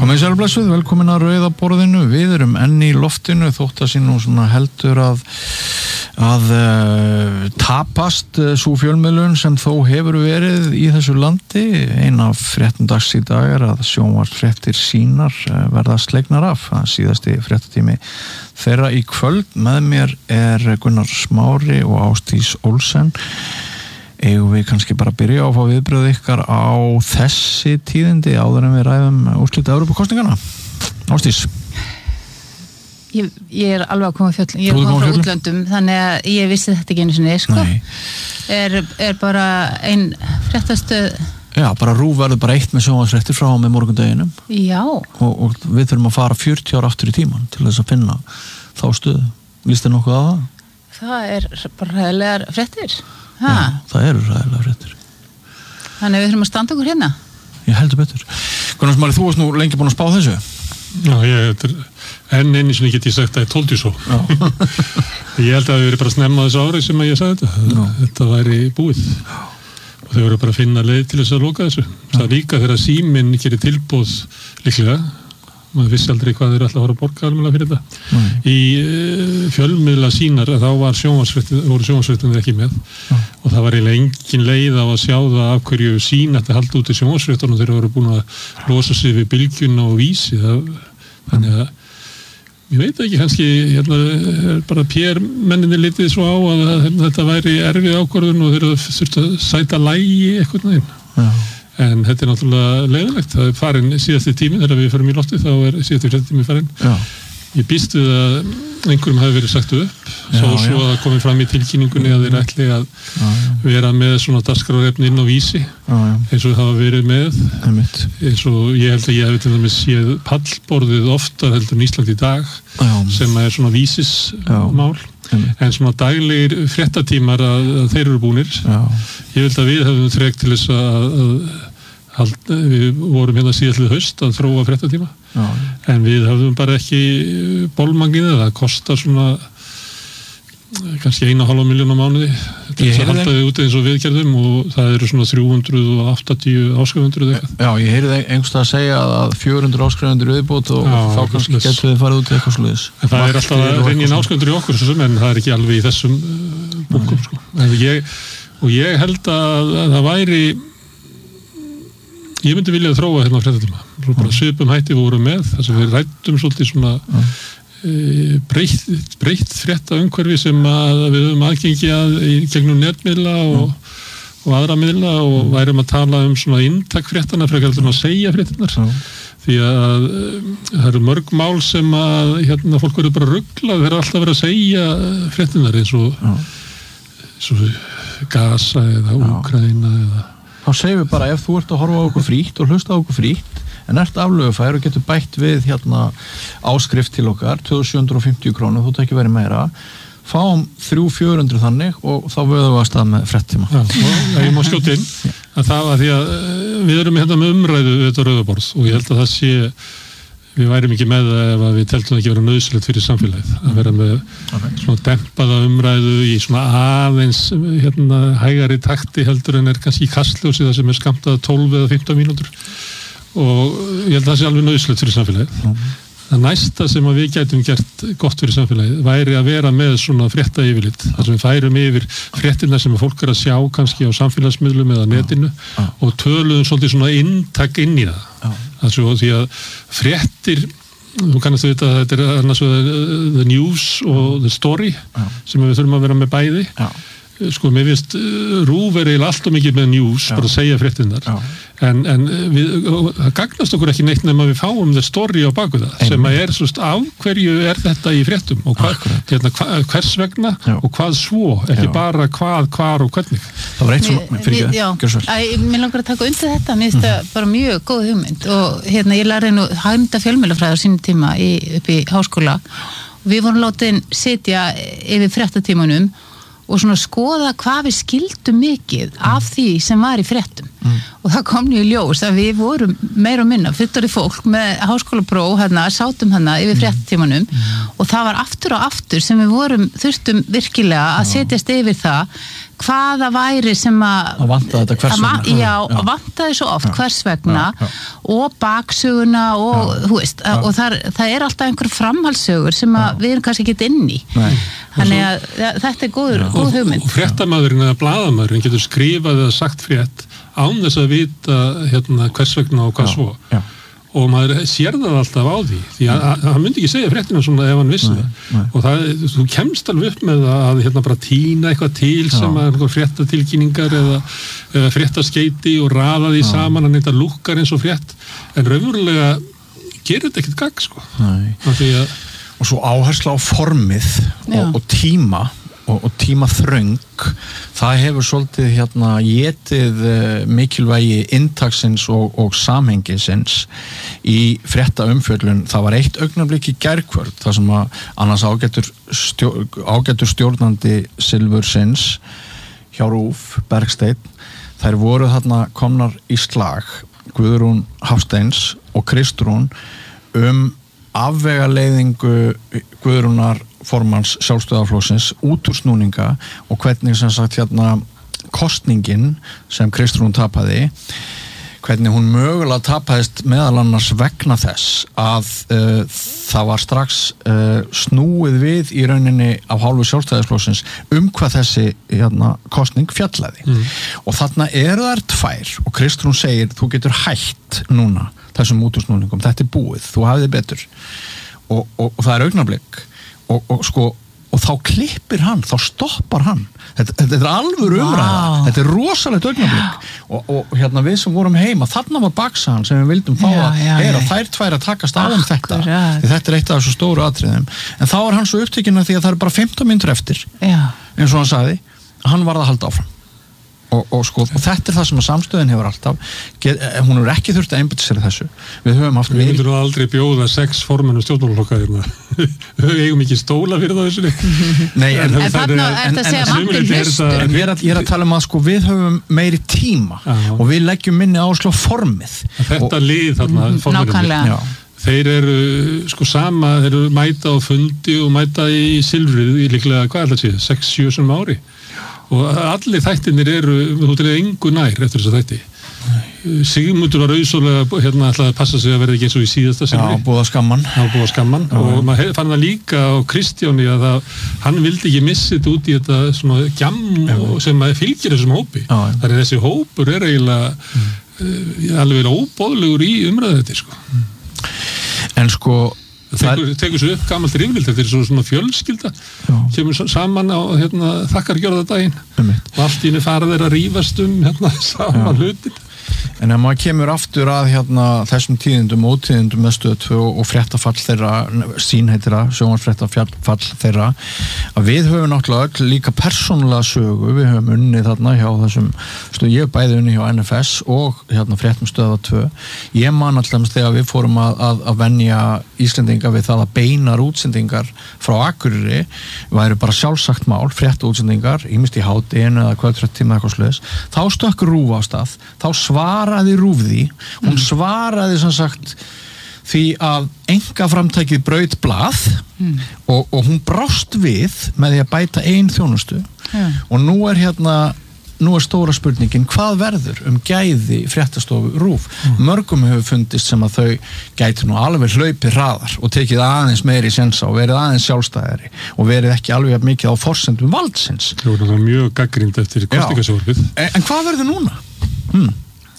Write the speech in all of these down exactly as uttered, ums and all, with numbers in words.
Komið sæl blessuð, velkomin að Rauða borðinu. Við erum enn í loftinu þótt að sé nú svona heldur að að uh, tapast uh, svo fjölmiðlun sem þó hefur verið í þessu landi. Ein af fréttum dags í dag er að sjónvarpsfréttir sínar uh, verða slegnar af. Það síðasti fréttatími þeirra í kvöld. Með mér er Gunnar Smári og Ásdís Olsen. Eigum við kannski bara að byrja á að fá viðbröð ykkar á þessi tíðindi áður en við ræðum úrslit Evrópukosninganna. Ásdís. Ég, ég er alveg að koma fjöllum, ég er að koma frá útlöndum, þannig að ég vissi þetta ekki einu sinni, sko. Er, er bara ein fréttastöð... Já, bara RÚV verður bara eitt með sjónvarpsfréttir frá með morgundeginum. Já. Og, og við þurfum að fara fjörutíu ára aftur í tíman til þess að finna þá stöðu. Lýst þér nokkuð á það? Það er bara ræðilegar fréttir. Ha. Já, það eru ræðilegar fréttir. Þannig við þurfum að standa okkur hérna. Ég heldur betur. Gunnar Smári, þú varst nú lengi búin að spá þessu? Já, ég, þetta er enn einu sem ég geti sagt að ég tóldi svo. Ég held að það veri bara snemma þessu ári sem að ég sagði þetta. Já. Þetta væri búið. Já. Og þau voru bara að finna leið til þess að loka þessu. Já. Það líka þegar síminn gerir tilboð líklega. Maður vissi aldrei hvað þeir ætla að fara að borga almennilega fyrir þetta. Nei. Í uh, fjölmiðla sínar þá var sjónvarpsfréttir, voru sjónvarpsfréttir ekki með. Já. Og það var eiginlega engin leið á að sjá það af hverju sín ætti að halda út í sjónvarpsfréttunum þegar þeir voru búin að losa sig við Bylgjuna og Vísi. Það, þannig að ég veit ekki, kannski hérna, bara Pér menninni litið svo á að, að þetta væri erfið ákvörðun og þeir þurftu að sæta lægi eitthvað neginn. Já. En þetta er náttúrulega leiðilegt. Það er farin síðasti tími þegar við förum í loftið, þá er síðasti fréttatími farin. Já. Ég býst við að einhverjum hafi verið sagt upp, já, svo, svo að það komið fram í tilkynningunni að þeir ætli að já, já. vera með svona dagskrárefni inn á Vísi, já, já. eins og það hafa verið með. Einmitt. Eins og ég held að ég hef til dæmis séð pallborðið oftar heldur en Ísland í dag, já. sem er svona vísismál. En svona daglegir fréttatímar að, að þeir eru búnir. Já. Ég held að við hefum þrekt til þess að, að hald, við vorum hérna síðallið haust að þróa fréttatíma. Já. En við höfum bara ekki bólmagnið, það kostar svona kannski eina hálfa milljón á mánuði til þess að halda þið út eins og við gerðum og það eru svona þrjú hundruð áttatíu áskrifundur eða eitthvað. Já, ég heyrði einhverstað að segja að fjögur hundruð áskrifundur viðbót og já, þá kannski getur þið farið út eitthvað svoleiðis. En það er alltaf að reynja áskrifundur í okkur en það er ekki alveg í þessum uh, bunkum, sko. En ég, og ég held að, að það væri ég myndi vilja að þróa hérna á fréttatíma. Bara svipum hætti við vorum með, þess að við ræddum svolítið svona e, breytt, breytt frétta umhverfi sem að við höfum aðgengi að í gegnum netmiðla og, og aðra miðla og værum að tala um svona inntak fréttana frekar heldur en að segja fréttinar. Því að það eru mörg mál sem að hérna fólk verður bara ruglað, þeir eru alltaf verið að segja fréttinar eins og, eins og Gaza eða Úkraína eða þá segjum við bara ef þú ert að horfa á okkur frítt og hlusta á okkur frítt en ert aflögufær og getur bætt við hérna áskrift til okkar tvö þúsund sjö hundruð og fimmtíu krónur, þú tekir verið meira fáum þrjú til fjögur hundruð þannig og þá vöðum við að stað með fréttíma. Já, og ég má skjóta inn að það var því að við erum hérna með umræðu við þetta Rauða borð og ég held að það sé við værum ekki með það ef við teltum ekki vera nauðsynlegt fyrir samfélagið að vera með okay. svona dempaða umræðu í svona aðeins hérna hægari takti heldur en er kannski í kastljósi það sem er skammtað tólf eða fimmtán mínútur og ég held að það sé alveg nauðsynlegt fyrir samfélagið. Mm. Það næsta sem að við gætum gert gott fyrir samfélagið væri að vera með svona frétta yfirlit þar sem við færum yfir fréttina sem fólk er að sjá kannski á samfélagsmiðlum eða netinu ja. Ja. og töluðum svolítið svona inntak inn í það. Ja. Þannig að því að fréttir þú kannast að vita að þetta er annars the news og the story ja. sem við þurfum að vera með bæði. Ja. Sko, mér finnst RÚV er eiginlega alltaf mikið með news, já. bara að segja fréttinnar en, en við, það gagnast okkur ekki neitt nema við fáum the story á baku það, Ein. sem að er svona af hverju er þetta í fréttum og hva, hérna, hva, hvers vegna já. og hvað svo, ekki já. bara hvað, hvar og hvernig. Það var eitt svona fyrir ekki, mér langar að taka undir þetta, mér finnst þetta mm. bara mjög góð hugmynd og hérna ég lærði nú hagmynda fjölmiðlafræði á sínum tíma í, upp í háskóla og við vorum látin sitja yfir fréttatímanum og svona skoða hvað við skildum mikið af því sem var í fréttum mm. og það kom nýju ljós að við vorum meira og minna, fullari fólk með háskólapróf hérna, sátum hérna yfir fréttatímanum mm. og það var aftur og aftur sem við vorum þurftum virkilega að setjast yfir það hvaða væri sem að að vantaði þetta hvers vegna að, já, já. vantaði svo oft já. hvers vegna já, já. og baksöguna og já. þú veist, já. og þar, það er alltaf einhver framhaldssögur sem að við erum kannski ekki inn í Nei. þannig að ja, þetta er góður, góð hugmynd og fréttamaðurinn eða blaðamaðurinn getur skrifað eða sagt frétt án þess að vita hérna, hvers vegna og hvað já. svo já. og maður sér það alltaf á því því að, að, að hann myndi ekki segja fréttina svona ef hann vissi það og það, þú kemst alveg upp með að hérna bara tína eitthvað til Já. sem að fréttatilkynningar eða, eða fréttaskeiti og raða því Já. saman að þetta lukkar eins og frétt en raunverulega gerir þetta ekkert gagn sko að... og svo áhersla á formið og, og tíma og, og tíma þröng það hefur svolítið hérna getið mikilvægi inntaksins og, og samhengisins í frétta umfjöllun það var eitt augnablik í gærkvöld þar sem að annars ágætur, stjó, ágætur stjórnandi Silfursins hjá Rúf Bergsteinn þær voru þarna komnar í slag Guðrún Hafsteins og Kristrún um afvegaleiðingu Guðrúnar formans sjálfstæðarflokksins út úr snúninga og hvernig sem sagt hérna kosningin sem Kristrún tapaði hvernig hún mögulega tapaðist meðal annars vegna þess að uh, það var strax uh, snúið við í rauninni af hálfu sjálfstæðarflokksins um hvað þessi hérna, kosning fjallaði mm. og þarna eru þær tvær og Kristrún segir þú getur hætt núna þessum útúrsnúningum, þetta er búið, þú hafið betur og, og, og það er augnablik og, og sko og þá klippir hann, þá stoppar hann þetta, þetta er alvöru umræða wow. þetta er rosalegt augnablik og, og hérna við sem vorum heima, þarna var baksaðan sem við vildum fá já, að já, heyra já. þær tvær að takast á um þetta því þetta er eitt af þessu stóru atriðum en þá er hann svo upptekinn af því að það er bara fimmtán mínútur eftir já. eins og hann sagði, hann varð að halda áfram Og, og, sko, og þetta er það sem að samstöðin hefur alltaf get, hún hefur ekki þurft að einbytta sér þessu við höfum haft við myndir nú aldrei bjóða sex formennum stjórnmálaflokka við eigum ekki stóla fyrir það þessu Nei, en, en þarna er þetta að segja vandinn hlustur en ég er, að, ég er að tala um að sko, við höfum meiri tíma Aha. og við leggjum minni áherslu á formið þetta og, lið þarna nákvæmlega þeir eru sko sama þeir eru mæta á fundi og mæta í silfrið í líklega, hvað er það að segja, sex sjö sem ári og allir þættinir eru þú til engu nær eftir þess að þætti Sigmundur var auðsólega hérna ætlaði að passa sig að verða ekki eins og í síðasta Já, búið að skamman, búið að skamman. og maður fann það líka á Kristjáni að það, hann vildi ekki missa þetta út í þetta svona gjamm sem fylgir þessum hópi Já, þar er þessi hópur er eiginlega mm. uh, alveg óbóðlegur í umræðu þetta sko. mm. en sko Það tekur, tekur svo upp gamalt rifvild, þetta er svo svona fjölskylda Já. kemur saman á hérna, þakkargjörðardaginn og allt í henni fara þeir að rífast um hérna, sama hlutin En ef maður kemur aftur að hérna, þessum tíðindum og ótíðindum með stöð tvö og fréttafall þeirra, sín heitir það, sjónvarfréttafall þeirra, að við höfum náttúrulega öll líka persónulega sögu, við höfum unnið þarna hjá þessum, stu, ég bæði unnið hjá N F S og hérna fréttum stöða tvö. Ég man alltaf þegar við fórum að, að, að venja Íslendinga við það að beinar útsendingar frá Akureyri væru bara sjálfsagt mál, frétta útsendingar, ýmist í hádeginu eða kvöldfréttatíma eða eitthvað svoleiðis, þá stökk RÚV á stað, þá svaraði RÚV því, hún mm. svaraði sem sagt því að einkaframtækið braut blað mm. og, og hún brást við með því að bæta ein þjónustu yeah. og nú er hérna nú er stóra spurningin, hvað verður um gæði fréttastofu RÚV? Mm. Mörgum hefur fundist sem að þau gæti nú alveg hlaupið hraðar og tekið aðeins meiri sensa og verið aðeins sjálfstæðari og verið ekki alveg mikið á forsendum valdsins. Það var mjög gaggrind eftir kosningasjórfið. En, en hvað verður núna? Hmm.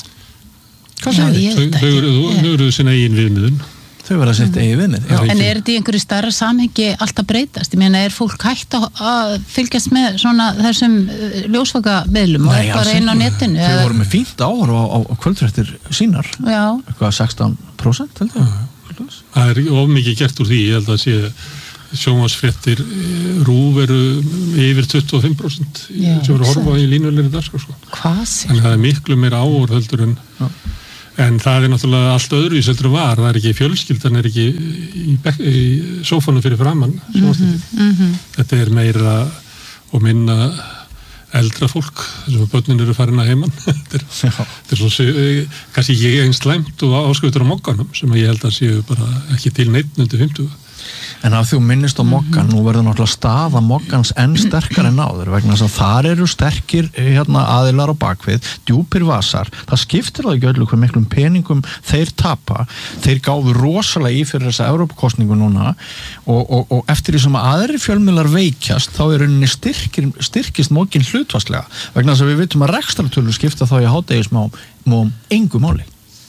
Hvað segir þið? Þau eru, eru sinna eigin viðmiðun. Þau verða að setja eigin viðmið. En er þetta í einhverju starra samhengi alltaf breytast? Ég meina, er fólk hægt að fylgjast með svona þessum ljósvakamiðlum og eitthvað reyna á netinu? Þau voru með fínt áhorf á, á, á kvöldfréttir sínar. Já. Eitthvað sextán prósent, held ég. Það er of mikið gert úr því, ég held að sé sjónvarpsfréttir RÚV eru yfir tuttugu og fimm prósent sem eru að horfa í línulegri dagskrá. Hvað sér? En það er miklu meira áhorf heldur en Já. En það er náttúrulega allt öðru í seldur var, það er ekki fjölskyldan, er ekki í, í sófanum fyrir framann. Mm-hmm, mm-hmm. Þetta er meira og minna eldra fólk, þessum að börnin eru farin að heiman. Þetta er, þetta er svo, kannski ekki eins slæmt og áskriftur á mokkanum, sem ég held að séu bara ekki til neitt undir fimmtugu. En að þú minnist á Moggan, nú verður náttúrulega staða Moggans enn sterkar en áður vegna þess að þar eru sterkir hérna, aðilar á bakvið, djúpir vasar það skiptir það ekki öllu hver miklum peningum þeir tapa, þeir gáðu rosalega í fyrir þessa Evrópukosningu núna og, og, og eftir því sem að aðri fjölmiðlar veikjast, þá er rauninni styrkir, styrkist Moggin hlutfallslega vegna þess að við vitum að rekstratölur skipta þá í hádegismám engu máli.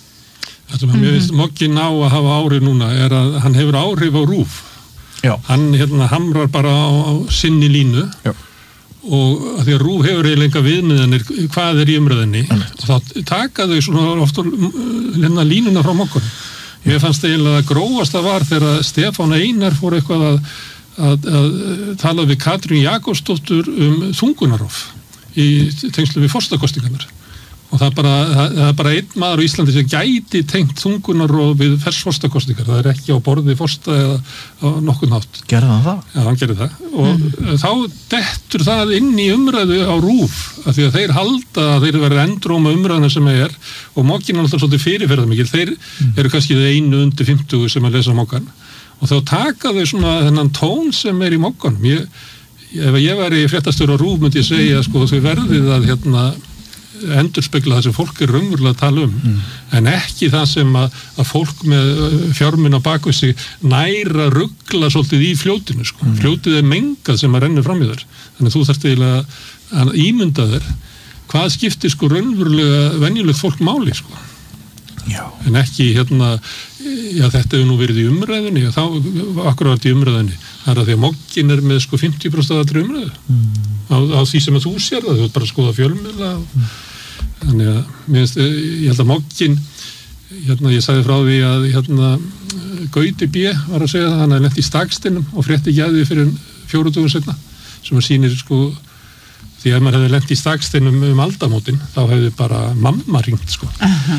Það sem mér finnst Moggin á að hafa áhrif núna er að hann hefur áhrif á RÚV. Já. Hann hérna hamrar bara á, á sinni línu. Já. Og að því að RÚV hefur eiginlega viðmiðanir hvað er í umræðinni og þá taka þau svona ofta hérna línuna frá Moggun. Mér fannst eiginlega að grófasta var þegar Stefán Einar fór eitthvað að, að, að tala við Katrín Jakobsdóttur um þungunarof í tengslu við forstakostingarnar. Og það er bara, það, það er bara einn maður á Íslandi sem gæti tengt þungunarof við forstakostingar. Það er ekki á borði forsta eða á nokkurn hátt. Gerði hann það? Já, hann gerði það. Og mm. þá dettur það inn í umræðu á RÚV, af því að þeir halda að þeir verða endróma umræðuna sem er og Moggin er alltaf svolítið fyrirferðarmikil. Þeir mm. eru kannski einu undir fimmtugu sem að lesa Moggan. Og þá taka þau svona þennan tón sem er í Mogganum. Ég, ef ég væri fréttastjóri á RÚV myndi ég segja sko þau verðið að hérna endurspegla það sem fólk er raunverulega að tala um mm. en ekki það sem að, að fólk með fjármuna baku sig næra ruggla svolítið í fljótinu sko. Mm. Fljótið er mengað sem að rennur fram í þar þannig að þú þarft eiginlega að ímynda þér hvað skiptir sko raunverulega venjulegt fólk máli sko. Já. En ekki hérna já þetta hefur nú verið í umræðunni og þá akkurat í umræðunni það er að því að Moggin er með sko fimmtíu prósent af allri umræðu mm. á, á því sem að þú sér það, þú ert bara að skoða fjölmiðla og mm. þannig að minnst, ég held að Moggin hérna ég sagði frá því að hérna Gauti B var að segja það, hann hafði lent í Stakstinnum og frétti ekki að því fyrir fjóru dögum seinna sem að sýnir sko því að maður hefði lent í Stakstinnum um aldamótin þá hefði bara mamma ringt sko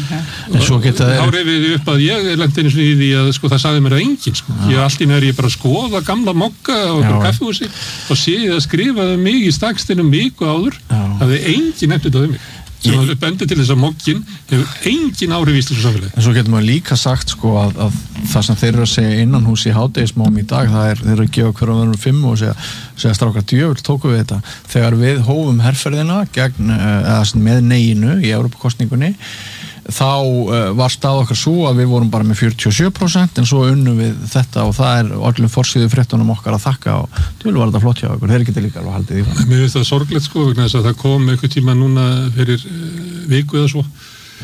en svo geta þá reyfið upp að ég lent einu í því að sko það sagði mér að enginn sko ja. Ég allt í næri ég bara að skoða gamla Mogga og okkur kaffihúsi og sé ég að skrifaði mig í Stakstinnum viku áður það hefði enginn nefnt þetta um mig sem að bendi til þess að Moggin hefur engin áhrif í íslensku samfélagi. En svo getur maður líka sagt sko að, að það sem þeir eru að segja innanhús í hádegismám í dag, það er þeir eru að gefa hverjum verðum fimm og segja, segja strákar djöfull tóku við þetta. Þegar við hófum herferðina gegn, eða með neginu í Evrópukosningunni þá uh, var stað okkar svo að við vorum bara með fjörutíu og sjö prósent en svo unnum við þetta og það er allir forsíðu fréttunum okkar að þakka og djöfull var þetta flott hjá okkur, þeir geta líka alveg haldið í það. Mér finnst það sorglegt sko vegna þess að það kom einhver tíma núna fyrir uh, viku eða svo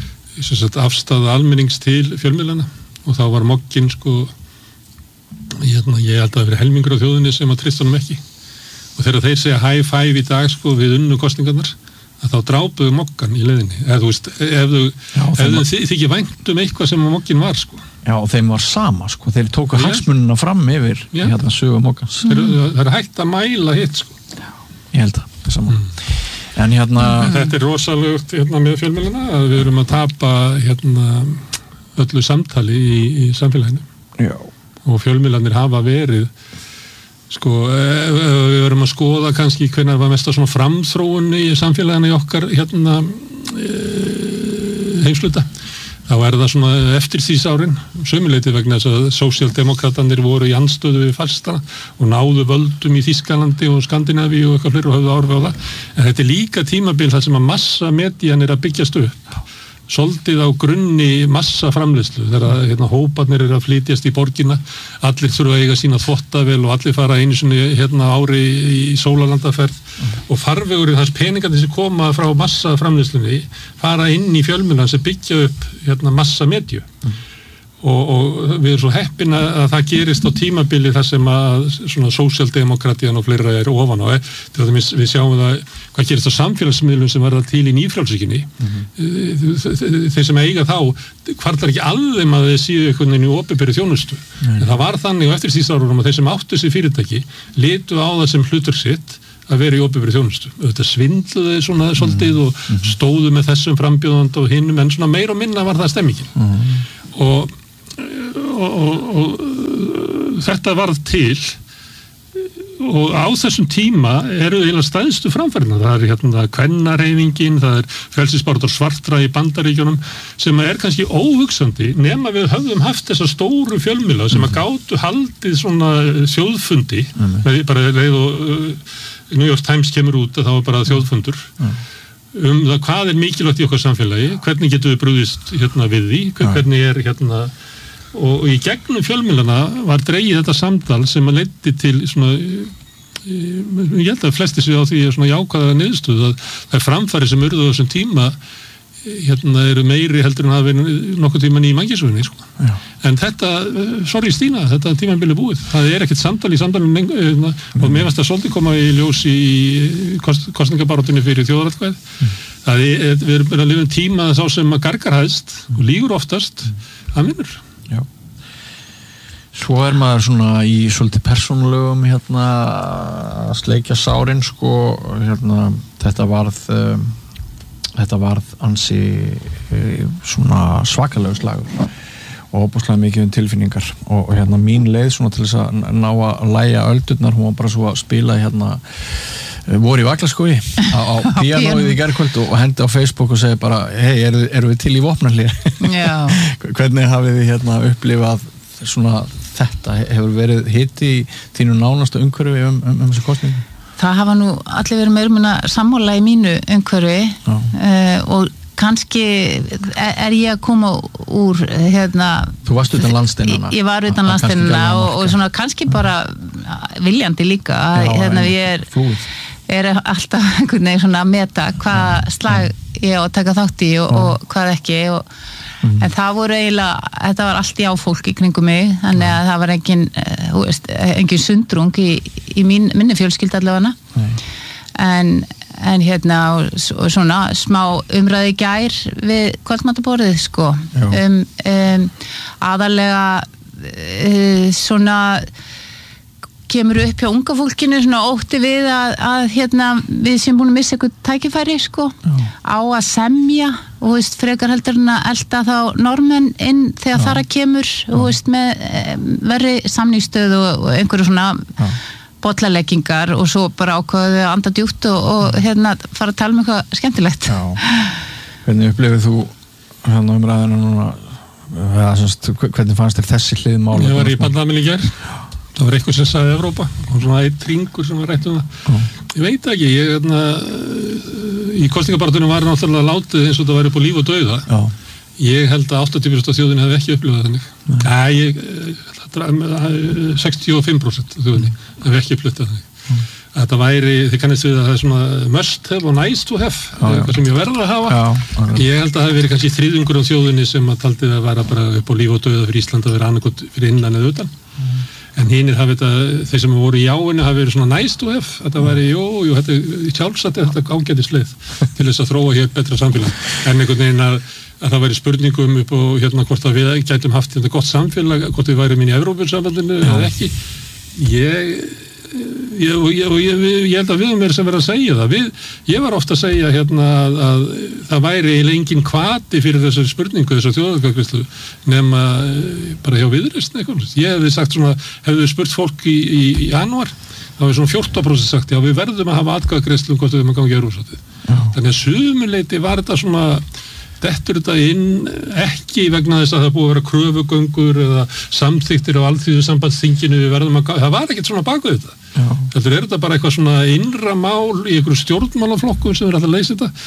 sem sagt afstaða almennings til fjölmiðlana og þá var Moggin sko hérna, ég held að það verið helmingur á þjóðinni sem að treysta honum ekki og þegar þeir segja high five í dag sko við unnu kosningarnar að þá drápuðu Moggan í leiðinni eða þú veist, ef þú ef þau þykir vænt um eitthvað sem Moggin var sko. Já, og þeim var sama sko, þeir tóku hagsmunina fram yfir yeah. hérna sögu Moggans. Þeir, það er hægt að mæla hitt sko. Já, ég held að það er sama. Mm. En hérna þetta er rosalegt hérna með fjölmiðlana að við erum að tapa hérna öllu samtali í, í samfélaginu. Já. Og fjölmiðlanir hafa verið sko, við verum að skoða kannski hvenær var mest að svona framþróun í samfélaginu í okkar hérna heimsluta þá er það svona eftirstríðsárin sömuleyti vegna þess að sósíaldemókratarnir voru í andstöðu við fastana og náðu völdum í Þýskalandi og Skandinavíu og eitthvað fleiri og höfðu áhrif á það en þetta er líka tímabil þar sem að massa medían er að byggjast upp soldið á grunni massa framleiðslu þegar hérna, hóparnir eru að flytjast í borgina allir þurfa að eiga sína þvottavél og allir fara einu sinni hérna, ári í sólarlandaferð mm. og farvegurinn þess peningandi sem koma frá massa framleiðslunni fara inn í fjölmiðlan sem byggja upp hérna, massa medju mm. og, og við erum svo heppin að það gerist á tímabili þar sem að svona sósíaldemókratían og fleira er ofan á til að við sjáum það hvað gerist á samfélagsmiðlum sem verða til í nýfrjálshyggjunni mm-hmm. þeir sem eiga þá hvarflar ekki alveg að þeir séu einhvern veginn í opinberri þjónustu en það var þannig á eftirstríðsárunum að þeir sem áttu þessi fyrirtæki litu á það sem hlutverk sitt að vera í opinberri þjónustu þetta svindluði svona mm-hmm. svolítið og stóðu með þessum frambjóðand og hinnum en svona meir og minna var það stemmingin mm-hmm. og Og, og, og þetta varð til og á þessum tíma eru eiginlega stæðstu framfærinar. Það er hérna kvennahreyfingin, það er frelsisbaráttur svartra í Bandaríkjunum sem er kannski óhugsandi nema við höfðum haft þessa stóru fjölmiðla sem að gátu haldið svona þjóðfundi, mm. bara leið og uh, New York Times kemur út að það var bara þjóðfundur mm. um það hvað er mikilvægt í okkar samfélagi, hvernig getum við brugðist hérna við því, hvernig er hérna og í gegnum fjölmiðlana var dregið þetta samtal sem að leiddi til svona, ég held að flesti sig á því svona jákvæða niðurstöðu að það er framfæri sem urðu á þessum tíma hérna eru meiri heldur en hafa verið nokkuð tíman í mannkynssögunni sko. En þetta, sorry Stína, þetta tímabili er búið, það er ekkert samtal í samtalinu mm. og mér varst að svolítið koma í ljós í kost, kostningabarátunni fyrir þjóðaratkvæði mm. það er, við erum að lifa um tíma þá sem að gargar hæðst og lígur oftast að vinnur. Já. Svo er maður svona í svolítið persónulegum hérna að sleikja sárin sko hérna þetta varð um, þetta varð ansi um, svona svakalegu slagur og óbúslega mikið um tilfinningar og, og hérna mín leið svona til þess að ná að lægja öldurnar, hún var bara svo að spila hérna voru í Vaglaskói á, á píanóið í gærkvöld og hendi á Facebook og segi bara hei, eru, eru við til í vopnarhlé? Hvernig hafið þið hérna upplifað svona þetta, hefur verið hiti í þínu nánasta umhverfi um, um, um þessu kostningu? Það hafa nú allir verið meira minna sammála í mínu umhverfi uh, og kannski er, er ég að koma úr hérna... Þú varst utan landsteinana? Ég var utan landsteinana og, og svona kannski bara viljandi líka að hérna ég er, er alltaf einhvern veginn svona að meta hvað slag ég á að taka þátt í og, og hvað ekki og Mm. en það voru eiginlega, þetta var allt já fólk í kringum mig, þannig að það var engin, uh, veist, engin sundrung í, í mín, minni fjölskyld allavega en, en hérna og svona smá umræði gær við kvöldmatarborðið sko um, um, aðalega uh, svona kemur upp hjá unga fólkinu svona ótti við að, að hérna, við sem búin að missa eitthvað tækifæri sko, Já. á að semja og veist, frekar heldur en að elda þá normenn inn þegar þar að kemur og veist, með verri samningsstöð og, og einhverju svona bollaleggingar og svo bara ákvaðu að anda djúpt og, og hérna fara að tala um eitthvað skemmtilegt. Já. Hvernig upplifir þú hérna umræðinu núna, hvernig fannst þér þessi hlið mála? Ég var í Bandamil í gær. Það var eitthvað sem sagði Evrópa og svona eitt ringur sem var rætt um það. Mm. Ég veit ekki, ég hérna, í kostningabartunum var náttúrulega látið eins og það væri upp á líf og dauða. Já. Ég held að áttatíu prósent af þjóðinni hefði ekki upplifað þannig. Nei, ég, sextíu og fimm prósent af þjóðinni hefði ekki upplifað þannig. Mm. Þetta væri, þið kannist við að það er svona must have og nice to have, já, eitthvað sem ég verður að hafa. Já, ég held að það hefði verið kannski þriðjungur af þjóðinni sem að taldið að vera bara upp á líf og dauða fyrir Ísland að vera annarkot fyrir innan eða utan. Mm. En hinir hafi þetta, þeir sem voru í jáinu hafi verið svona nice to have, þetta væri, jú, jú, þetta er sjálfsagt þetta ágætisleið til þess að þróa hér betra samfélag. En einhvern veginn að, að það væri spurningum upp og hérna hvort að við gætum haft þetta gott samfélag, hvort við værum inn í Evrópusambandinu eða ekki. Ég, ég, ég, ég, ég held að við um er sem verið að segja það. Við, ég var ofta að segja hérna að, að það væri eiginlega engin hvati fyrir þessari spurningu, þessar þjóðarkvæðslu nema bara hjá Viðreisn eitthvað. Ég hefði sagt svona, hefði spurt fólk í, í, í janúar, þá hefði svona fjórtán prósent sagt, já við verðum að hafa atkvæðagreiðslu um hvort við erum að ganga í Evrópusambandið. Þannig að sumuleyti var þetta svona dettur þetta inn ekki vegna þess að það búið að vera kröfugöngur eða samþyktir á alþýðusambandsþinginu við verðum að, það var ekkert svona baku þetta. Þetta er þetta bara eitthvað svona innra mál í einhverju stjórnmálaflokkum sem er alltaf að leysa þetta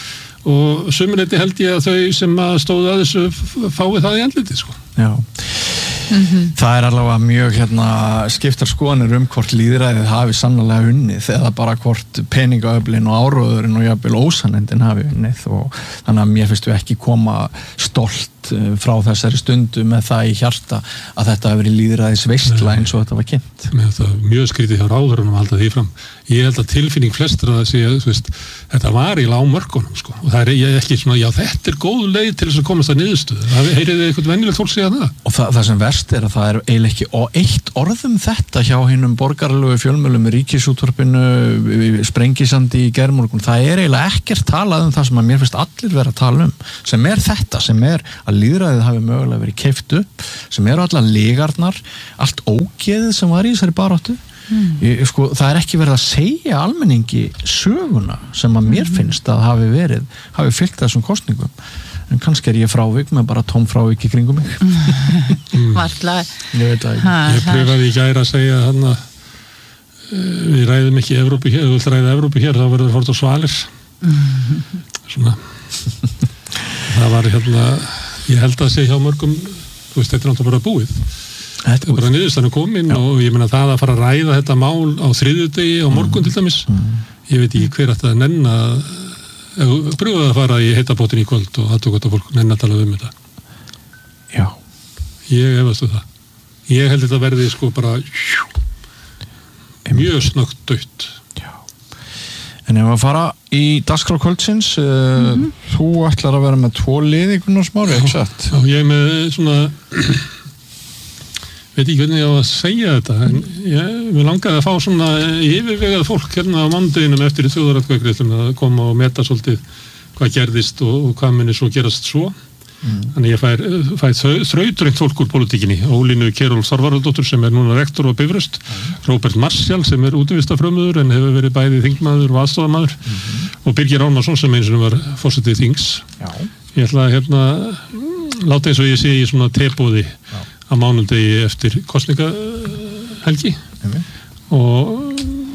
og sumuleyti held ég að þau sem að stóðu að þessu fái það í andliti sko. Já. Mm-hmm. Það er allavega mjög hérna, skiptar skoðanir um hvort lýðræðið hafi sannlega unnið eða bara hvort peningaöflin og áróðurinn og jafnvel ósannendin hafi unnið og þannig að mér finnst við ekki koma stolt frá þessari stundu með það í hjarta að þetta hefur verið lýðræðis veistla eins og þetta var kynnt. Með þetta mjög skrítið hjá ráðurunum að halda því fram. Ég held að tilfinning flestra að segja, þú veist, þetta var í lágmörkunum sko og það er ég ekki svona, já þetta er góð leið til þess að komast að niðurstöðu. Það heyrið eitthvað venjulegt fólk segja það. Og það, það sem verst er að það er eiginlega ekki og eitt orðum þetta hjá hinnum borgaralegu fjölmiðlum, Ríkisútvarpinu, Sprengisandi í gærmorgun. Það er eiginlega ekkert talað um það sem að mér finnst allir vera að tala um, sem er þetta, sem er að lýðræðið hafi mögulega verið keypt upp, sem eru allar lygarnar, allt ógeðið sem var í þessari baráttu Mm. Ég, sko, það er ekki verið að segja almenningi söguna sem að mér finnst að hafi verið, hafi fylgt þessum kosningum, en kannski er ég frávik með bara tóm frávik í kringum mig. Mm. Varla. Ég veit að ha, ég pröfaði í gær að segja hann að uh, við ræðum ekki Evrópu hér, ef þú vilt ræða Evrópu hér þá verður fórt á svalir. Mm. Svona. Það var hérna, ég held að segja hjá mörgum, þú veist, þetta er náttúrulega bara búið. Þetta er bara niðurstaðan komin Já. Og ég meina það að fara að ræða þetta mál á þriðjudegi á morgun til dæmis mm. ég veit ekki hver ætti að nenna pröfaði að fara í heitabótin í kvöld og aðtöku þetta fólk nenna að tala um þetta Já Ég efast um það Ég held þetta verði sko bara mjög snöggt dautt Já En ef að fara í dagskrá kvöldsins uh, mm-hmm. þú ætlar að vera með tvo lið í Gunnar Smári, ekki satt? Já, ég er með svona veit ekki hvernig ég á að segja þetta en ég vil langaði að fá svona yfirvegað fólk hérna á mánudeginum eftir í þjóðaratkvæðagreiðslum að koma og meta svolítið hvað gerðist og, og hvað muni svo gerast svo mm. þannig ég fær, fær þrautrengt fólk úr pólitíkinni Ólínu Kjerúl Þorvarðardóttur sem er núna rektor á Bifröst mm. Róbert Marshall sem er útivistafrömmuður en hefur verið bæði þingmaður og aðstofamaður mm. og Birgir Árnason sem eins og var forsetið þings Já. Ég ætla að hérna láta eins og ég sé í svona tebóði á mánudegi eftir kosningahelgi mm. og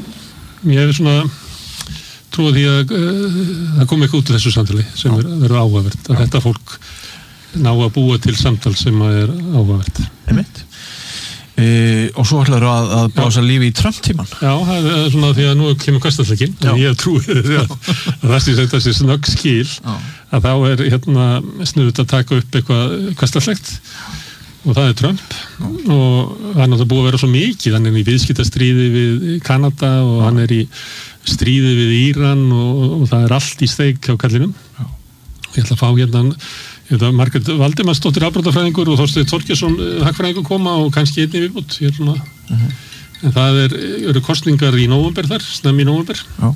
ég hef svona trúið því að uh, það kom ekki út úr þessu samtali sem er, verður áhugavert að þetta fólk ná að búa til samtal sem er áhugavert Einmitt. E, og svo ætlar að, að blása lífi í Trump-tíman Já, það er svona því að nú kemur kastarleikin en ég hef trúið því að, að það sé þetta sé snögg skil Já. Að þá er hérna snuðut að taka upp eitthvað kastarlegt og það er Trump Já. Og hann er náttúrulega búið að vera svo mikið hann er í viðskiptastríði við Kanada og Já. Hann er í stríði við Íran og, og það er allt í steik hjá kallinum Já. Ég ætla að fá hérna ég veit að Margrét Valdimarsdóttir afbrotafræðingur og Þorsteinn Þorgeirsson hagfræðingur koma og kannski einni viðbútt hérna. uh-huh. en það er, eru kosningar í nóvember þar, snemm í nóvember Já.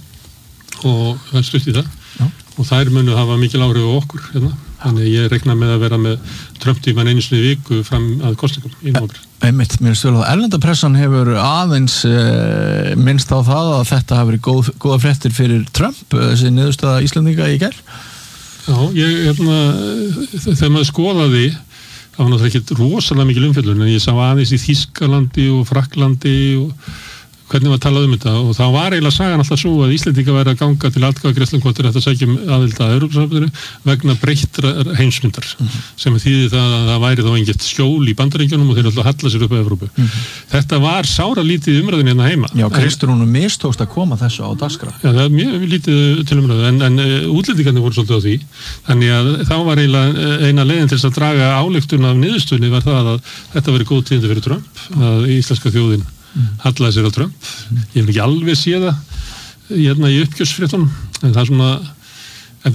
Og það er stutt í það Já. Og þær munu hafa mikil áhrif á okkur hérna. Þannig ég regna með að vera með Trump-tíman einu sinni viku fram að kosningum í nóvember Einmitt, mér stölu að erlendapressan hefur aðeins eh, minnst á það að þetta hafi verið góð, góða fréttir fyrir Trump, þessi niðurstaða Íslendinga í gær Já, ég, hérna, þegar maður skoðaði, það var náttúrulega ekki rosalega mikil umfjöllun, en ég sá aðeins í Þýskalandi og Frakklandi og hvernig var talað um þetta og þá var eiginlega sagan alltaf svo að Íslendinga væri að ganga til atkvæðagreiðslum hvort er þetta að sækja aðild að Evrópusambandinu vegna breyttra heimsmyndar mm-hmm. sem þýðir það að það væri þá engert skjól í Bandaríkjunum og þeir alltaf halla sér upp á Evrópu. Mm-hmm. Þetta var sára lítið umræðin hérna heima. Já, Kristrúnu mistókst að koma þessu á dagskrá. Já, það er mjög lítið til umræðu en, en útlendingarnir voru svolítið á því. Þannig að þá var eiginlega eina leiðin til að draga ályktun af niðurstöðunni var það að þetta veri góð tíðindi fyrir Trump, að íslenska þjóðin Mm. hallaði sér á Trump mm. ég hef ekki alveg séð það hérna í uppgjörsfréttunum en það er svona en,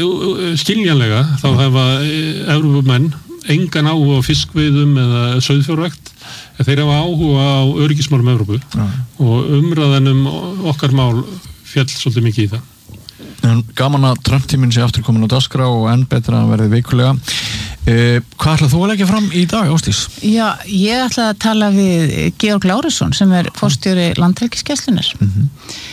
en skiljanlega þá hefa Evrópumenn engan áhuga á fiskveiðum eða sauðfjárrækt en þeir hafa áhuga á öryggismálum Evrópu ja. Og umræðanum okkar mál fjall svolítið mikið í það en gaman að Trump-tíminn sé aftur komin á dagskrá og enn betra að verði vikulega Eh, hvað ætlað þú að leggja fram í dag, Ásdís? Já, ég ætla að tala við Georg Lárusson sem er forstjóri Landhelgisgæslunnar mm-hmm.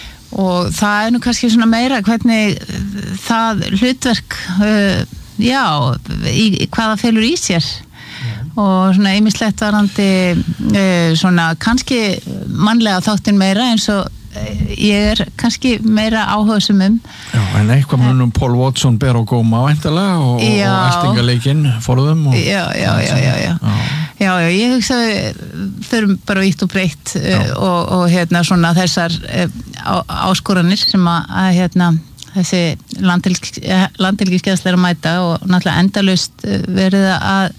og það er nú kannski svona meira hvernig það hlutverk uh, já, í, í hvaða felur í sér mm. og svona ýmislegt varandi uh, svona kannski mannlega þáttinn meira eins og ég er kannski meira áhugasum um Já, en eitthvað munum Paul Watson ber á góma væntanlega og, og eltingaleikinn forðum og já, já, já, já, já. já. já, já, ég hugsa þurfum bara vitt og breytt uh, og, og hérna svona þessar uh, á, áskoranir sem að, að hérna þessi landhelgisgæsla er að mæta og náttúrulega endalaust verið að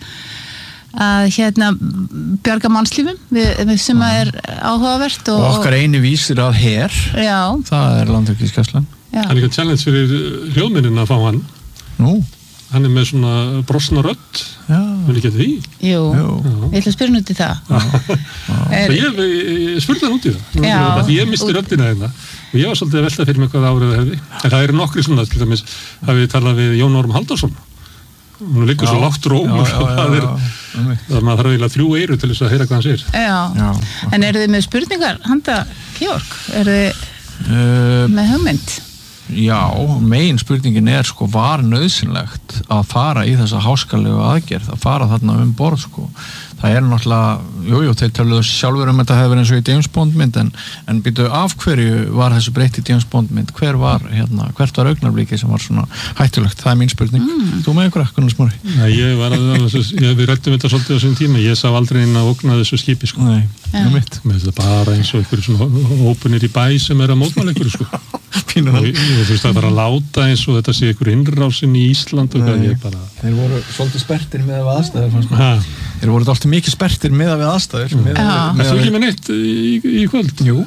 að hérna bjarga mannslífum við, við sem að er áhugavert og, og okkar eini vísir að her já. Það er Landhelgisgæslan Það er líka challenge fyrir hljóðminin að fá hann Nú Hann er með svona brosna rödd vil ekki að því Jú, Jú. Ég ætla að spyrja hann út í það er... Ég, ég spurði hann út í það já, því ég misti röddina hérna og ég var svolítið að velta fyrir mig hvað árið hefði en það eru nokkri svona til dæmis að við tala við Jón Orm Halldórsson hún liggur svo lágt rómur já, já, það er, það maður þarf eiginlega þrjú eyru til þess að heyra hvað hann segir. Já, Já. en eru þið með spurningar handa Georg? Eru þið Uh, með hugmynd? já, megin spurningin er sko, var nauðsynlegt að fara í þessa háskalegu aðgerð, að fara þarna um borð sko. Það er náttúrulega, jú, jú, þeir töluðu sjálfur um þetta hefur eins og í James Bond mynd, en, en býtu af hverju var þessu breytt í James Bond mynd, hver var, hérna, hvert var augnablikið sem var svona hættulegt, það er mín spurning. Mm. Þú með ykkur ekkur, Smári? Já, ég var að, ég, við rættum þetta svolítið á þessum tíma, ég sá aldrei inn að ógna þessu skipi, sko. Nei, það er mitt. Með þetta bara eins og einhverju svona hópunir í bæ sem er að mótmæla einhverju, sko. Pínur og ég, þú veist, það var að láta eins og þetta sé einhverju innrásin í Ísland og hvað ég bara... Þeir voru svolítið sperrtir með við aðstæður, fannst mér. Þeir voru alltaf mikið sperrtir með við aðstæður. Mm. Er þú ekki með neitt í, í kvöld? Jú,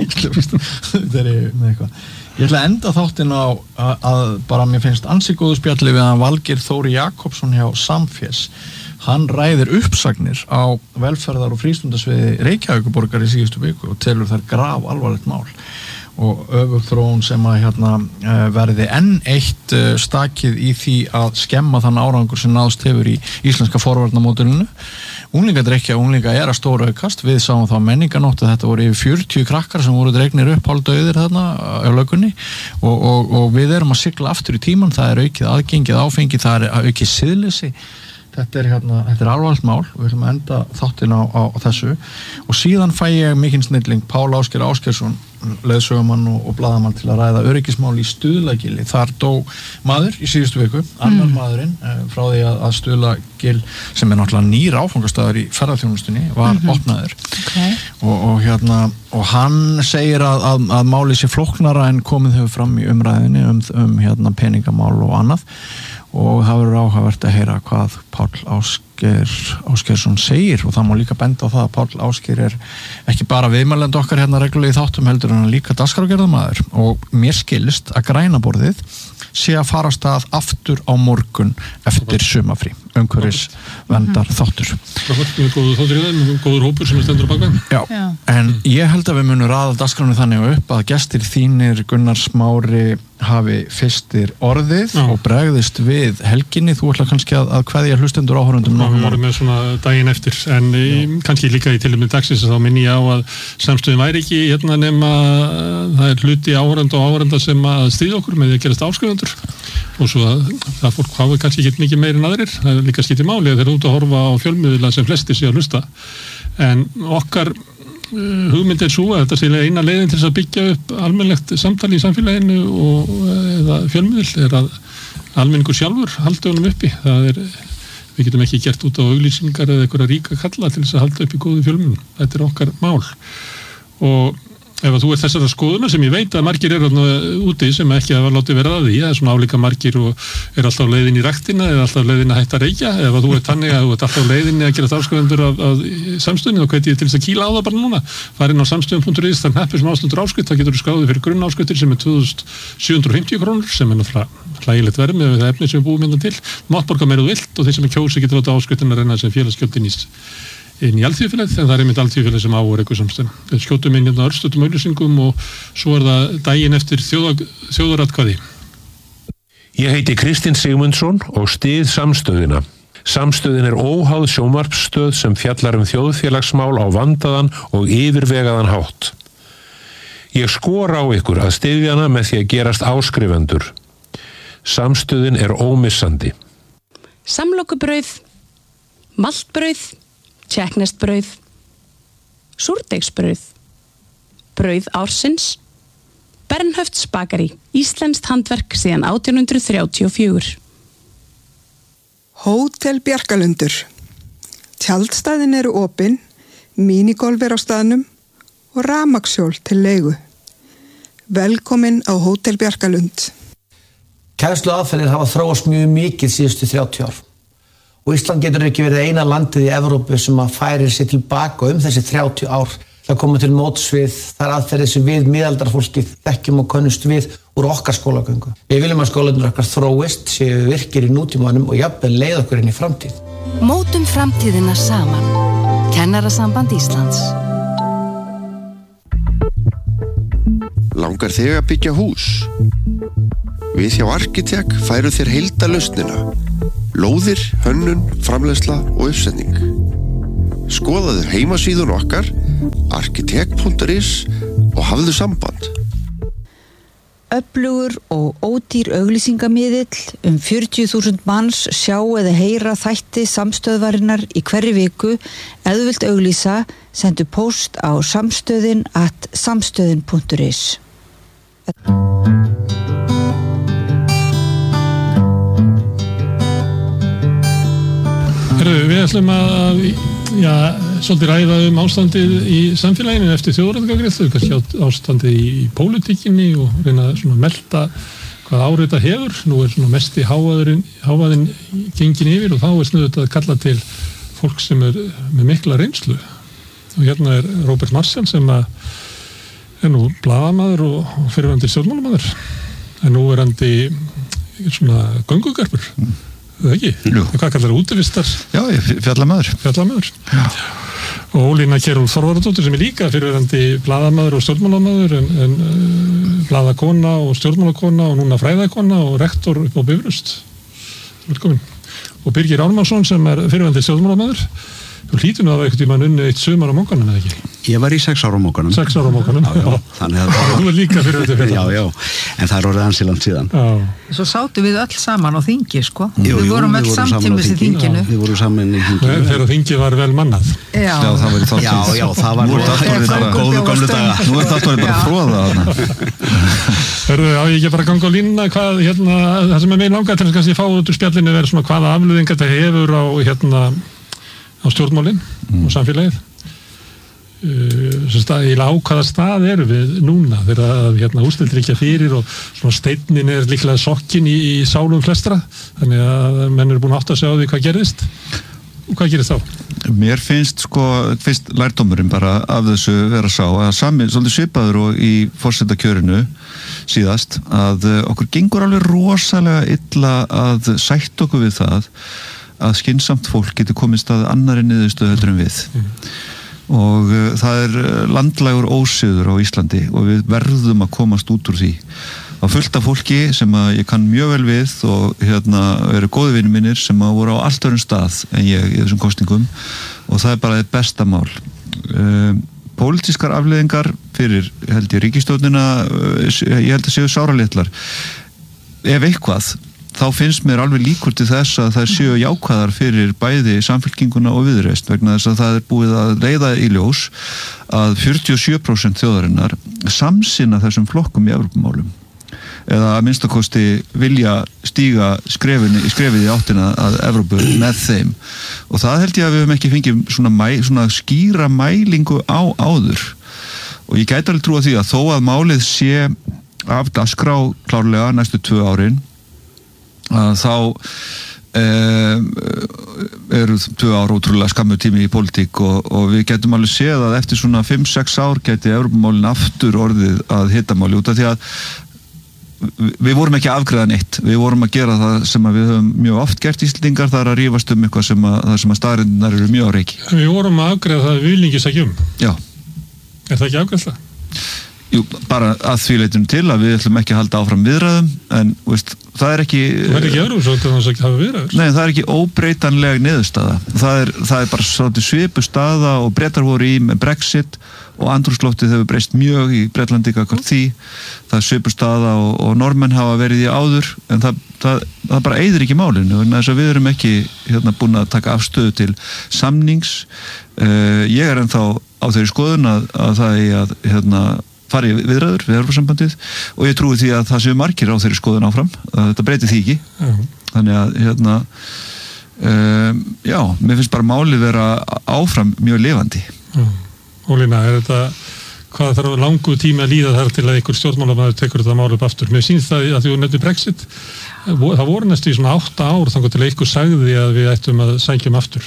þetta er með eitthvað. Ég ætla að enda þáttinn á að, að bara mér finnst ansi góðu spjalli við að Valgeir Þóri Jakobsson hjá Samfés. Hann ræðir uppsagnir á velferðar- og frístundasviði Reykjavíkurborgar í síðustu viku og telur þær graf alvarlegt mál. Og öfugþróun sem að hérna verði enn eitt stakið í því að skemma þann árangur sem náðst hefur í íslenska forvarnamódelinu. Unglingadrykkja og unglinga er að stóra aukast. Við sáum þá menninganótt að þetta voru yfir fjörutíu krakkar sem voru dregnir upp hálfdauðir þarna á lögunni og, og, og við erum að sigla aftur í tíman. Það er aukið aðgengið áfengi, það er aukið siðleysi. Þetta er, hérna, þetta er alvarlegt mál og við ætlum að enda þáttinn á, á, á þessu og síðan fæ ég mikinn snilling Pál Ásgeir Ásgeirsson, leiðsögumann og, og blaðamann til að ræða öryggismál í Stuðlagili. Þar dó maður í síðustu viku, annar mm. maðurinn frá því að, að Stuðlagil sem er náttúrulega nýr áfangastaður í ferðarþjónustunni var mm-hmm. opnaður okay. og, og, hérna, og hann segir að, að, að málið sé flóknara en komið hefur fram í umræðinni um, um hérna, peningamál og annað og það verður áhugavert að heyra hvað Páll Ásgeir Ásgeirsson segir og það má líka benda á það að Páll Ásgeir er ekki bara viðmælandi okkar hérna reglulega í þáttum heldur en hann líka dagskrárgerðarmaður og mér skilst að grænaborðið sé að fara af stað aftur á morgun eftir sumafrí, umhverfis vendar þáttur. Góður þáttur í þeim, góður hópur sem er stendur á bakveð. Já, Já, en ég held að við munum raða dagskránu þannig upp að gestir þínir Gunnar Smári hafi fyrstir orðið Já. Og bregðist við helginni. Þú ætla kannski að, að kveðja hlustendur áhorfendum Já, við varum með svona daginn eftir en í, kannski líka í tilefni dagsins þá minni ég á að samstöðin væri ekki hérna nema það er hluti áhorfenda og áhorfenda sem að stýða okkur með því að gerast áskrifundur og svo að það fólk hafa kannski ekki mikið meir en aðrir, það er líka skiptið máli að þeir eru út að horfa á fjölmiðla sem flestir sé að hlusta en okkar uh, hugmynd er svo að þetta sé eina leiðin til þess að byggja upp almennlegt samtali í samfélaginu og eða fjölmiðl er að almenningur sjálfur halda honum uppi, það er við getum ekki gert út á auglýsingar eða einhverja ríka kalla til þess að halda upp í góðu fjölmiðlum, þetta er okkar mál og ef að þú er þessara skoðuna sem ég veit að margir eru úti sem ekki hafa látið vera að því, það er svona álíka margir og er alltaf leiðin í ræktina eða alltaf leiðin að hætta að reykja, ef að þú er þannig að þú ert alltaf leiðin að gera áskrifundur af, af samstöðinu, þá hveti ég til þess að kýla á það bara núna, fara inn á samstöðum punktur is, þann heppir sem ástundur áskrift, þá getur þú skráðið fyrir grunn áskriftir sem er tvö þúsund sjö hundruð og fimmtíu krónur sem er náttúrulega hlægilegt verð með það efni sem við búum hérna til, mátt borga meira þú vilt og þeir sem er kjósi getur láta áskriftina reyna sem félagsgjöldin í inn í alþýðufélagið, en það er einmitt alþýðufélagið sem á er eitthvað samstæðan. Við skjótum inn hérna örstutum auglýsingum og svo er það daginn eftir þjóða, þjóðaratkvæði. Ég heiti Kristinn Sigmundsson og styð samstöðina. Samstöðin er óháð sjónvarpsstöð sem fjallar um þjóðfélagsmál á vandaðan og yfirvegaðan hátt. Ég skora á ykkur að styðja hana með því að gerast áskrifendur. Samstöðin er ómissandi. Samlokubrauð, maltbrauð, tjekknestbrauð, súrdeigsbrauð, brauð ársins, Bernhöfts bakari, íslenskt handverk síðan átján hundruð þrjátíu og fjögur. Hótel Bjarkalundur. Tjaldstæðin eru opin, mínigolf er á staðnum og rafmagnshjól til leigu. Velkomin á Hótel Bjarkalund. Kennslu aðferðir hafa þróast mjög mikið síðustu þrjátíu ár. Og Ísland getur ekki verið eina landið í Evrópu sem að færir sér tilbaka um þessi þrjátíu ár til að koma til móts við þar aðferðir sem við miðaldarfólkið þekkjum og könnumst við úr okkar skólagöngu. Við viljum að skólarnir okkar þróist, séu virkir í nútímanum og jafnvel leið okkur inn í framtíð. Mótum framtíðina saman. Kennarasamband Íslands. Langar þig að byggja hús? Við hjá Arkitek færum þér heildarlausnina. Lóðir, hönnun, framleiðsla og uppsetning. Skoðaðu heimasíðun okkar arkitekt punktur is og hafðu samband. Öflugur og ódýr auglýsingamiðill um fjörutíu þúsund manns sjá eða heyra þætti samstöðvarinnar í hverri viku. Ef þú vilt auglýsa, sendu post á samstöðin at samstöðin punktur is. Herru, við ætlum að já, svolítið ræða um ástandið í samfélaginu eftir þjóðaratkvæðagreiðslu, kannski ástandið í, í pólitíkinni og reyna svona melta hvað árið þetta hefur. Nú er svona mesti hávaðurinn, hávaðinn gengin yfir og þá er snuðut að kalla til fólk sem er með mikla reynslu. Og hérna er Róbert Marshall sem að er nú blaðamaður og, og fyrirverandi stjórnmálamaður. En nú er hann í svona göngugarpur. Mm. Það ekki? Jú. Hvað kallar það útivistar? Já, fjallamæður. Fjallamæður. Já. Og Ólína Kjerúl Þorvarðardóttir sem er líka fyrirverandi blaðamaður og stjórnmálamaður en, en uh, blaðakona og stjórnmálakona og núna fræðakona og rektor upp á Bifröst. Velkomin. Og Birgir Ármannsson sem er fyrirverandi stjórnmálamaður. Þú hlýtur nú að eitthvað tíma unni eitt sumar á Mókanum, eða ekki? Ég var í sex ára á Mókanum. Sex ára á Mókanum, já. já. Þannig að það var... Þú er líka fyrir þetta fyrir. Já, já, en það er orðið ansi langt síðan. Já. Svo sátum við öll saman á þingi, sko. Jú, við jú, vorum öll samtímis í þinginu. Já, við vorum saman í þinginu. Þegar þingið var vel mannað. Já. Já, það var í þáttins. Já, já, það var... Nú er þetta góðu gamlu daga. Nú er þetta bara fróða þarna. Hörðu, á ég ekki bara ganga á línuna hvað, hérna, það sem er mig langar til að kannski fá út úr spjallinu verið svona hvaða afleiðingar þetta hefur á, hérna, á stjórnmálin mm. og samfélagið. Uh, stað, á hvaða stað eru við núna þegar hérna, úrslitir ekki fyrir og svona steinnin er líklega sokkin í, í sálum flestra, þannig að menn eru búin að átta sig á því hvað gerðist og hvað gerist þá? Mér finnst sko, fyrst lærdómurinn bara af þessu vera sá að sami, svolítið svipaður og í forsetakjörinu síðast, að okkur gengur alveg rosalega illa að sætta okkur við það að skynsamt fólk getur komist að annarri niðurstöðu heldur en við. Mm. Og uh, það er landlægur ósiður á Íslandi og við verðum að komast út úr því. Á fullt af fólki sem að ég kann mjög vel við og hérna eru góði vinir mínir sem að voru á allt öðrum stað en ég í þessum kosningum og það er bara það besta mál. Uh, Pólitískar afleiðingar fyrir held ég ríkisstjórnina, uh, ég held að séu sáralitlar. Ef eitthvað þá finnst mér alveg líkur til þess að það séu jákvæðar fyrir bæði Samfylkinguna og Viðreisn vegna þess að það er búið að leiða í ljós að fjörutíu og sjö prósent þjóðarinnar samsinna þessum flokkum í Evrópumálum eða að minnstakosti vilja stíga skrefinu, skrefið í áttina að Evrópu með þeim og það held ég að við höfum ekki fengið svona, mæ, svona skýra mælingu á áður og ég gæti alveg trúa því að þó að málið sé af dagskrá klárlega næstu tvö árin að þá um, eru tvö ár ótrúlega skammu tími í pólitík og, og við getum alveg séð að eftir svona fimm sex ár geti Evrópumálin aftur orðið að hitamáli út af því að við vorum ekki að afgreiða neitt, við vorum að gera það sem að við höfum mjög oft gert Íslendingar, það er að rífast um eitthvað sem að, það sem að staðreyndirnar eru mjög á reiki. Við vorum að afgreiða það við viljum ekki sækja um. Já. Er það ekki afgreiðsla? Jú, bara að því leitinu til að við ætlum ekki að halda áfram viðræðum en veist, það er ekki það er ekki öðrum svo að það ekki hafa viðræður Nei, það er ekki óbreytanleg niðurstaða það er, það er bara svolítið svipu staða og Bretar voru í með Brexit og andrúmsloftið hefur breyst mjög í Bretlandi kakvart því það er svipu staða og, og Normenn hafa verið í áður en það, það, það bara eyðir ekki málinu en þess að við erum ekki hérna, búin að taka afstöðu til samnings uh, ég er ennþá á þeirri skoðun að, að það er að hérna fari viðræður við Evrópusambandið og ég trúi því að það séu margir á þeirri skoðun áfram að þetta breyti því ekki uh-huh. þannig að hérna um, já, mér finnst bara málið vera áfram mjög lifandi uh-huh. Ólína, er þetta hvað þarf langu tími að líða þar til að einhver stjórnmálamaður tekur þetta mál upp aftur mér sýnst það að því að nefnir Brexit það voru næstu í svona átta ár þannig til einhver sagði að við ættum að sækjum aftur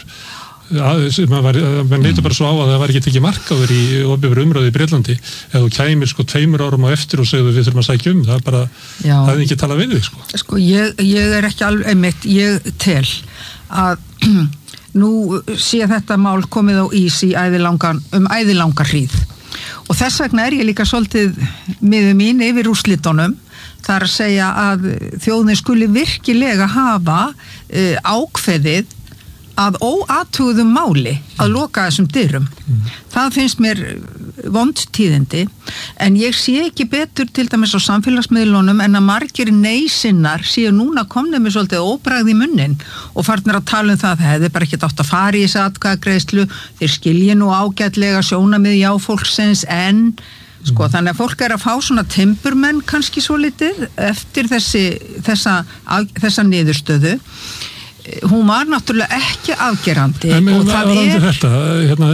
mann neytur bara svo á að það var ekki tekið markaður í opinberri umræðu í Bretlandi ef þú kæmir sko tveimur árum á eftir og segðu við þurfum að sækja um það er bara, Já. það er ekki talað við þig sko. Sko ég, ég er ekki alveg einmitt, ég tel að nú sé þetta mál komið á ís í æðilangan, um æðilangar hríð og þess vegna er ég líka svolítið miður mín yfir úrslitunum Það er að segja að þjóðin skuli virkilega hafa uh, ákveðið að óathuguðum máli að loka þessum dyrum. Mm. Það finnst mér vond tíðindi, en ég sé ekki betur til dæmis á samfélagsmiðlunum en að margir neysinnar séu núna komnið með svolítið óbragð í munnin og farnir að tala um það að það hefði bara ekki átt að fara í þessi atkvæðagreiðslu, þeir skilji nú ágætlega sjónamið já fólksins en sko mm. þannig að fólk er að fá svona timburmenn kannski svo litið eftir þessi, þessa, þessa niðurstöðu. Hún var náttúrulega ekki afgerandi en, og það er þetta, hérna,